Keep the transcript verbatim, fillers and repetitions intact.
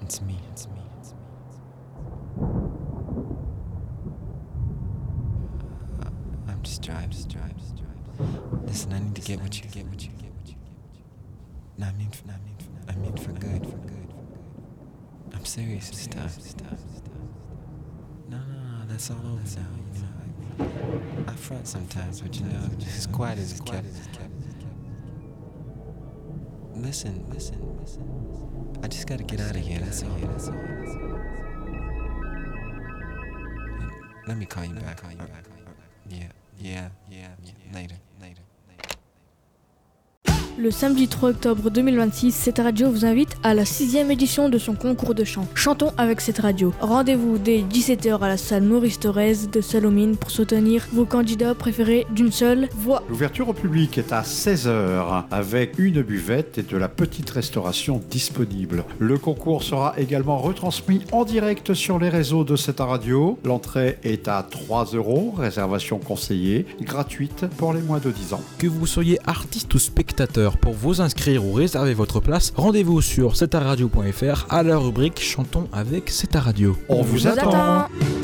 it's me, it's me, it's me. Uh, I'm just driving, just driving, just driving. Listen, I need to get what you get, what you get, what you get, what you get. No, I mean, for, I mean, for, I mean for good, for good, for good. I'm serious this time, this time, this time. No, no, no, that's all over now, you know. I, I front sometimes, but you know, just as quiet as it kept. Listen, listen, listen. I just gotta get out of here, that's all, that's all. Let me call you back, call you back. Yeah, yeah, yeah, later, later. Le samedi trois octobre deux mille vingt-six, cette radio vous invite à la sixième édition de son concours de chant. Chantons avec cette radio. Rendez-vous dès dix-sept heures à la salle Maurice Thorez de Salomine pour soutenir vos candidats préférés d'une seule voix. L'ouverture au public est à seize heures avec une buvette et de la petite restauration disponible. Le concours sera également retransmis en direct sur les réseaux de cette radio. L'entrée est à trois euros, réservation conseillée, gratuite pour les moins de dix ans. Que vous soyez artiste ou spectateur, pour vous inscrire ou réserver votre place, rendez-vous sur c'est ta radio point f r à la rubrique Chantons avec C'est ta radio. On, On vous, vous attend. attend.